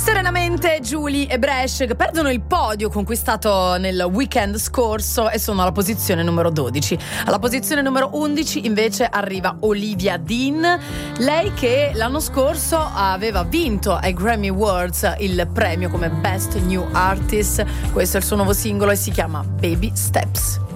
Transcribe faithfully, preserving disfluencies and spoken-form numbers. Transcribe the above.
Serenamente Julie e Bresh che perdono il podio conquistato nel weekend scorso e sono alla posizione numero dodici. Alla posizione numero undici invece arriva Olivia Dean, lei che l'anno scorso aveva vinto ai Grammy Awards il premio come Best New Artist. Questo è il suo nuovo singolo e si chiama Baby Steps.